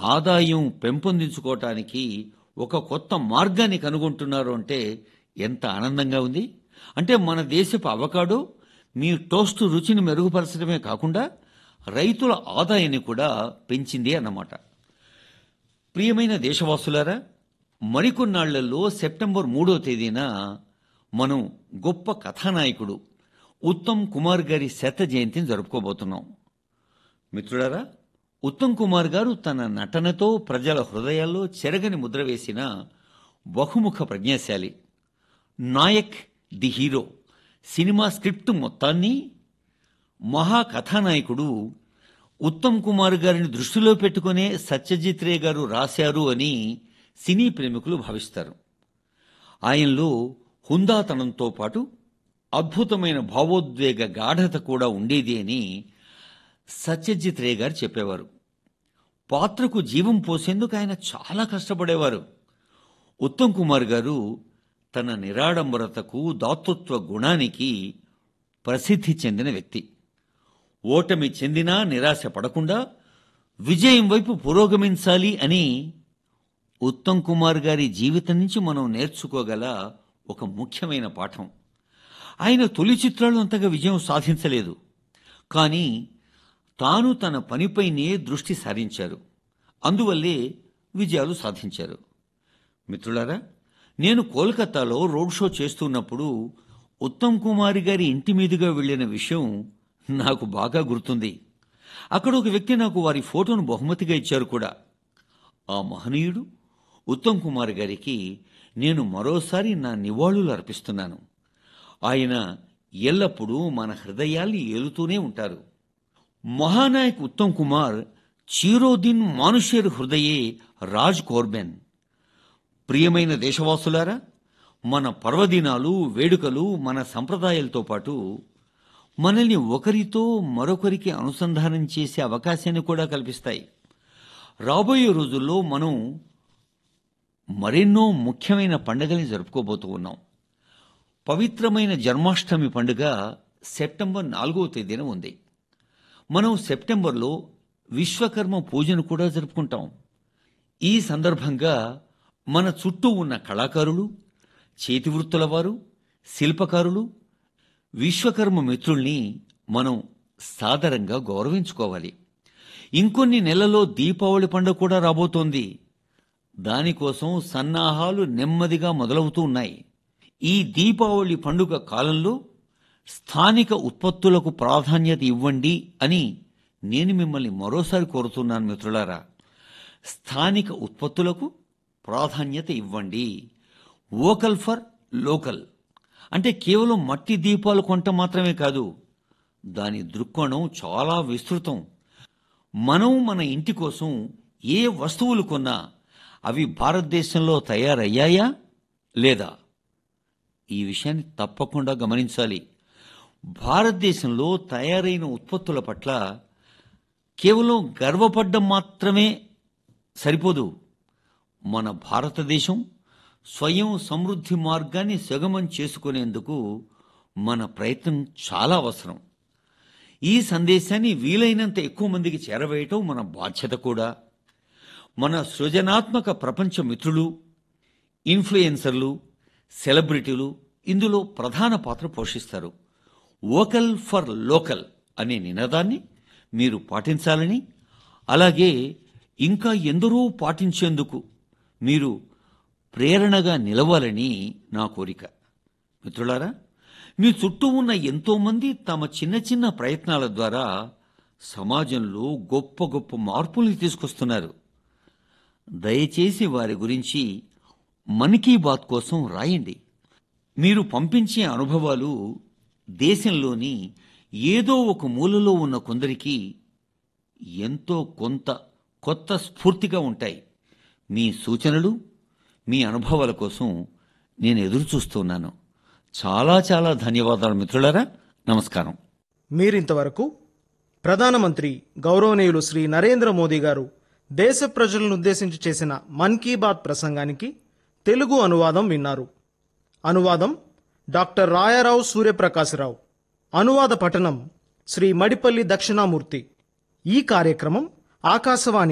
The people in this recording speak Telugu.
ఆదాయం పెంపొందించుకోవటానికి ఒక కొత్త మార్గాన్ని కనుగొంటున్నారు అంటే ఎంత ఆనందంగా ఉంది. అంటే మన దేశపు అవకాడో మీ టోస్ట్ రుచిని మెరుగుపరచడమే కాకుండా రైతుల ఆదాయాన్ని కూడా పెంచింది అన్నమాట. ప్రియమైన దేశవాసులారా, మరికొన్నాళ్లలో సెప్టెంబర్ 3వ తేదీన మనం గొప్ప కథానాయకుడు ఉత్తమ్ కుమార్ గారి శత జయంతిని జరుపుకోబోతున్నాం. మిత్రులారా, ఉత్తమ్ కుమార్ గారు తన నటనతో ప్రజల హృదయాల్లో చెరగని ముద్ర వేసిన బహుముఖ ప్రజ్ఞాశాలి. Naik the hero cinema script మొత్తాన్ని మహాకథానాయకుడు ఉత్తమ్ కుమార్ గారిని దృష్టిలో పెట్టుకునే సత్యజిత్ రే గారు రాశారు అని సినీ ప్రేమికులు భావిస్తారు. ఆయనలో హుందాతనంతో పాటు అద్భుతమైన భావోద్వేగ గాఢత కూడా ఉండేది అని సత్యజిత్ రే గారు చెప్పేవారు. పాత్రకు జీవం పోసేందుకు ఆయన చాలా కష్టపడేవారు. ఉత్తమ్ కుమార్ గారు తన నిరాడంబరతకు, దాతృత్వ గుణానికి ప్రసిద్ధి చెందిన వ్యక్తి. ఓటమి చెందినా నిరాశ పడకుండా విజయం వైపు పురోగమించాలి అని ఉత్తమ్ కుమార్ గారి జీవితం నుంచి మనం నేర్చుకోగల ఒక ముఖ్యమైన పాఠం. ఆయన తొలి చిత్రాలు అంతగా విజయం సాధించలేదు, కానీ తాను తన పనిపైనే దృష్టి సారించారు. అందువల్లే విజయాలు సాధించారు. మిత్రులారా, నేను కోల్కతాలో రోడ్ షో చేస్తున్నప్పుడు ఉత్తమ్ కుమార్ గారి ఇంటి మీదుగా వెళ్లిన విషయం నాకు బాగా గుర్తుంది. అక్కడ ఒక వ్యక్తి నాకు వారి ఫోటోను బహుమతిగా ఇచ్చారు కూడా. ఆ మహనీయుడు ఉత్తమ్ కుమార్ గారికి నేను మరోసారి నా నివాళులు అర్పిస్తున్నాను. ఆయన ఎల్లప్పుడూ మన హృదయాల్ని ఏలుతూనే ఉంటారు. మహానాయక్ ఉత్తమ్ కుమార్ చిరోదిన్ మానుషేర్ హృదయే రాజ్ కోర్బెన్. ప్రియమైన దేశవాసులారా, మన పర్వదినాలు, వేడుకలు మన సంప్రదాయాలతో పాటు మనల్ని ఒకరితో మరొకరికి అనుసంధానం చేసే అవకాశాన్ని కూడా కల్పిస్తాయి. రాబోయే రోజుల్లో మనం మరెన్నో ముఖ్యమైన పండుగల్ని జరుపుకోబోతూ ఉన్నాం. పవిత్రమైన జన్మాష్టమి పండుగ సెప్టెంబర్ 4వ తేదీన ఉంది. మనం సెప్టెంబర్లో విశ్వకర్మ పూజను కూడా జరుపుకుంటాం. ఈ సందర్భంగా మన చుట్టూ ఉన్న కళాకారులు, చేతివృత్తుల వారు, శిల్పకారులు, విశ్వకర్మ మిత్రుల్ని మనం సాదరంగా గౌరవించుకోవాలి. ఇంకొన్ని నెలల్లో దీపావళి పండుగ కూడా రాబోతోంది. దానికోసం సన్నాహాలు నెమ్మదిగా మొదలవుతూ ఉన్నాయి. ఈ దీపావళి పండుగ కాలంలో స్థానిక ఉత్పత్తులకు ప్రాధాన్యత ఇవ్వండి అని నేను మిమ్మల్ని మరోసారి కోరుతున్నాను. మిత్రులారా, స్థానిక ఉత్పత్తులకు ప్రాధాన్యత ఇవ్వండి. వోకల్ ఫర్ లోకల్ అంటే కేవలం మట్టి దీపాలు కొంట మాత్రమే కాదు, దాని దృక్కోణం చాలా విస్తృతం. మనం మన ఇంటి కోసం ఏ వస్తువులు కొన్నా అవి భారతదేశంలో తయారయ్యాయా లేదా, ఈ విషయాన్ని తప్పకుండా గమనించాలి. భారతదేశంలో తయారైన ఉత్పత్తుల పట్ల కేవలం గర్వపడ్డం మాత్రమే సరిపోదు. మన భారతదేశం స్వయం సమృద్ధి మార్గాన్ని సుగమం చేసుకునేందుకు మన ప్రయత్నం చాలా అవసరం. ఈ సందేశాన్ని వీలైనంత ఎక్కువ మందికి చేరవేయటం మన బాధ్యత కూడా. మన సృజనాత్మక ప్రపంచ మిత్రులు, ఇన్ఫ్లుయెన్సర్లు, సెలబ్రిటీలు ఇందులో ప్రధాన పాత్ర పోషిస్తారు. వోకల్ ఫర్ లోకల్ అనే నినాదాన్ని మీరు పాటించాలని, అలాగే ఇంకా ఎందరో పాటించేందుకు మీరు ప్రేరణగా నిలవాలని నా కోరిక. మిత్రులారా, మీ చుట్టూ ఉన్న ఎంతోమంది తమ చిన్న చిన్న ప్రయత్నాల ద్వారా సమాజంలో గొప్ప గొప్ప మార్పుల్ని తీసుకొస్తున్నారు. దయచేసి వారి గురించి మన్ కీ బాత్ కోసం రాయండి. మీరు పంపించే అనుభవాలు దేశంలోని ఏదో ఒక మూలలో ఉన్న కొందరికి ఎంతో కొంత కొత్త స్ఫూర్తిగా ఉంటాయి. మీ సూచనలు, మీ అనుభవాల కోసం నేను ఎదురు చూస్తున్నాను. చాలా చాలా ధన్యవాదాలు మిత్రులారా. నమస్కారం. మీరింతవరకు ప్రధానమంత్రి గౌరవనీయులు శ్రీ నరేంద్ర మోదీ గారు దేశ ప్రజలను ఉద్దేశించి చేసిన మన్ కీ బాత్ ప్రసంగానికి తెలుగు అనువాదం విన్నారు. అనువాదం డాక్టర్ రాయారావు సూర్యప్రకాశరావు. అనువాద పఠనం శ్రీ మడిపల్లి దక్షిణామూర్తి. ఈ కార్యక్రమం ఆకాశవాణి